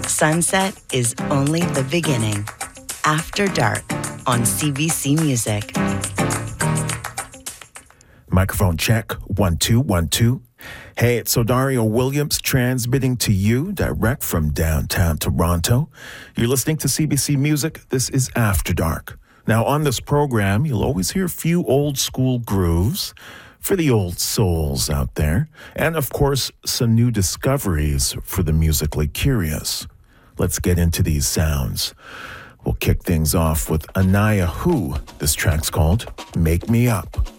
Sunset is only the beginning. After Dark on CBC Music. Microphone check, 1 2 1 2. Hey, it's Odario Williams transmitting to you direct from downtown Toronto. You're listening to CBC Music. This is After Dark. Now, on this program, you'll always hear a few old school grooves for the old souls out there, and of course, some new discoveries for the musically curious. Let's get into these sounds. We'll kick things off with Anaya Hu. This track's called Make Me Up.